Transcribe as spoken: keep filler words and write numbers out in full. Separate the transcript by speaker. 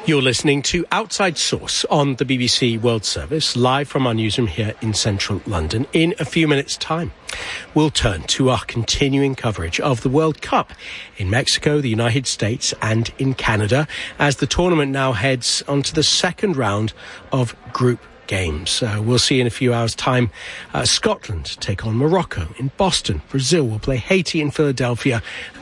Speaker 1: You're listening to Outside Source on the B B C World Service, live from our newsroom here in central London. In a few minutes' time, we'll turn to our continuing coverage of the World Cup in Mexico, the United States and in Canada, as the tournament now heads onto the second round of group games. Uh, we'll see in a few hours' time uh, Scotland take on Morocco in Boston. Brazil will play Haiti in Philadelphia.